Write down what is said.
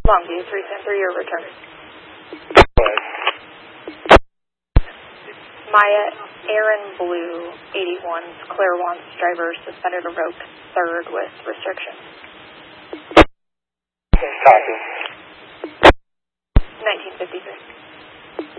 Longview 310-3, your return. Go ahead. Maya Aaron Blue, 81's Claire wants driver suspended or revoked, 3rd with restrictions. Copy.